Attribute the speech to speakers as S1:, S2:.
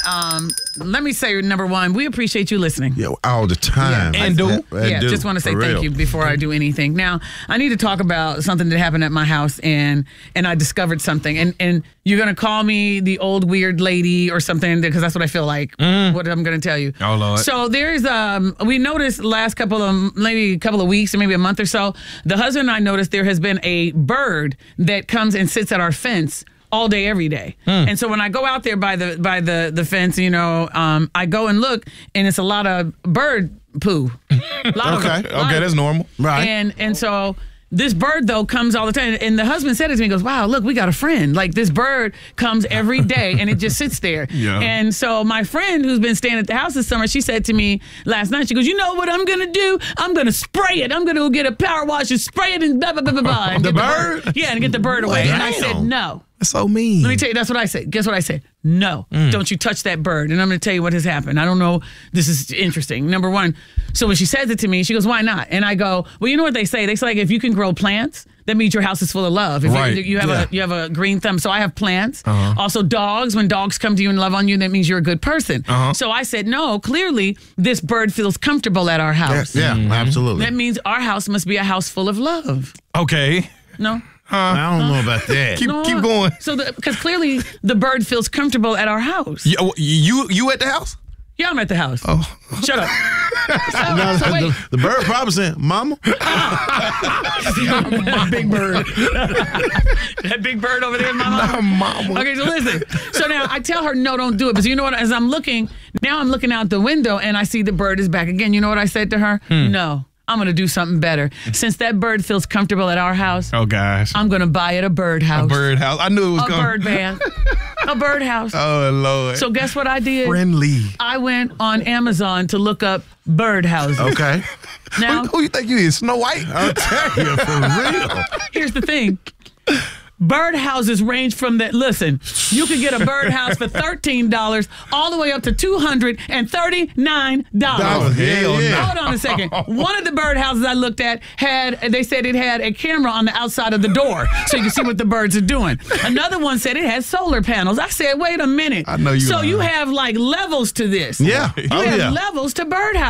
S1: let me say, number one, we appreciate you listening.
S2: Yeah, all the time.
S1: Yeah. Just want to say thank you before I do anything. Now, I need to talk about something that happened at my house, and I discovered something. And you're going to call me the old weird lady or something, because that's what I feel like, what I'm going to tell you.
S3: Oh, Lord.
S1: So there's, we noticed last couple of weeks or maybe a month or so, the husband and I noticed there has been a bird that comes and sits at our fence all day, every day. And so when I go out there by the fence, I go and look, and it's a lot of bird poo.
S3: Okay, that's normal.
S2: Right.
S1: And so this bird, though, comes all the time. And the husband said it to me, he goes, wow, look, we got a friend. Like, this bird comes every day, and it just sits there.
S3: Yeah.
S1: And so my friend who's been staying at the house this summer, she said to me last night, she goes, you know what I'm going to do? I'm going to spray it. I'm going to go get a power wash and spray it and blah, blah, blah, blah, blah. And
S3: The
S1: get
S3: bird?
S1: Yeah, and get the bird away.
S2: Damn.
S1: And I said, no.
S3: That's so mean.
S1: Let me tell you, that's what I said. Guess what I said? No, don't you touch that bird. And I'm going to tell you what has happened. I don't know. This is interesting. Number one, so when she says it to me, she goes, why not? And I go, well, you know what they say? They say, like, if you can grow plants, that means your house is full of love. If
S3: Right.
S1: you have a green thumb. So I have plants. Also dogs. When dogs come to you and love on you, that means you're a good person. So I said, no, clearly this bird feels comfortable at our house.
S2: Yeah, absolutely.
S1: That means our house must be a house full of love.
S3: Okay.
S1: No?
S2: I don't know about that.
S3: Keep going.
S1: So, because clearly the bird feels comfortable at our house.
S3: You at the house?
S1: Yeah, I'm at the house.
S3: Oh.
S1: Shut up.
S2: No,
S1: So wait.
S2: the bird probably saying, Mama.
S1: Big bird. That big bird over there is my mama.
S3: Mama.
S1: Okay, so listen. So now I tell her, no, don't do it. But you know what? As I'm looking out the window and I see the bird is back again. You know what I said to her? No, I'm going to do something better. Since that bird feels comfortable at our house,
S3: Oh, gosh.
S1: I'm going to buy it a birdhouse.
S3: A birdhouse. I knew it was
S1: A
S3: coming.
S1: bird bath. A birdhouse.
S3: Oh, Lord.
S1: So guess what I did?
S3: friendly.
S1: I went on Amazon to look up birdhouses.
S2: Okay.
S1: Now,
S3: Who you think you is? Snow White?
S2: I'll tell you, for real.
S1: here's the thing. Birdhouses range from that. Listen, you could get a birdhouse for $13 all the way up to $239.
S2: Hell yeah.
S1: Hold on a second. One of the birdhouses I looked at they said it had a camera on the outside of the door so you can see what the birds are doing. Another one said it had solar panels. I said, wait a minute.
S3: I know you
S1: So
S3: lying.
S1: you have like levels to this.
S2: Yeah.
S1: You
S2: Oh,
S1: have
S2: yeah.
S1: levels to birdhouse.